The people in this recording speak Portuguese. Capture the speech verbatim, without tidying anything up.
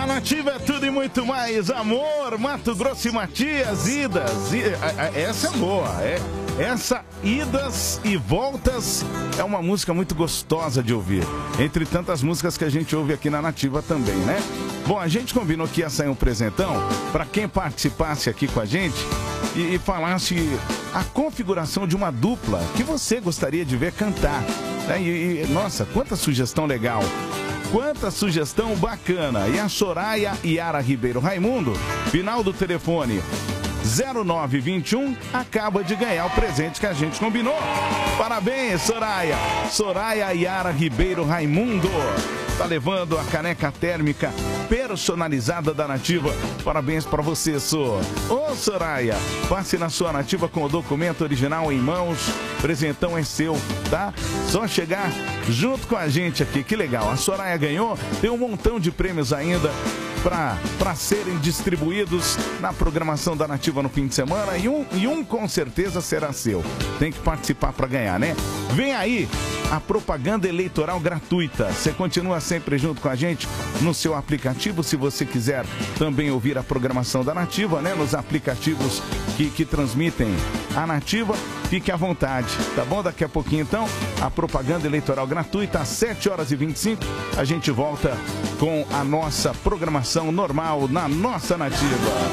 Nativa é tudo e muito mais. Amor, Mato Grosso e Matias, idas. I, a, a, essa é boa, é. Essa idas e voltas é uma música muito gostosa de ouvir. Entre tantas músicas que a gente ouve aqui na Nativa também, né? Bom, a gente combinou que ia sair um presentão para quem participasse aqui com a gente e, e falasse a configuração de uma dupla que você gostaria de ver cantar. É, e, e, nossa, quanta sugestão legal. Quanta sugestão bacana. E a Soraya Yara Ribeiro Raimundo, final do telefone zero nove vinte e um, acaba de ganhar o presente que a gente combinou. Parabéns, Soraya. Soraya Yara Ribeiro Raimundo tá levando a caneca térmica personalizada da Nativa. Parabéns pra você, Sor. Ô, Soraya, passe na sua Nativa com o documento original em mãos. Presentão é seu, tá? Só chegar junto com a gente aqui. Que legal. A Soraya ganhou. Tem um montão de prêmios ainda para serem distribuídos na programação da Nativa no fim de semana e um, e um com certeza será seu. Tem que participar para ganhar, né? Vem aí a propaganda eleitoral gratuita. Você continua sempre junto com a gente no seu aplicativo, se você quiser também ouvir a programação da Nativa, né? Nos aplicativos que, que transmitem a Nativa, fique à vontade, tá bom? Daqui a pouquinho, então, a propaganda eleitoral gratuita, às sete horas e vinte e cinco, a gente volta com a nossa programação normal na nossa Nativa.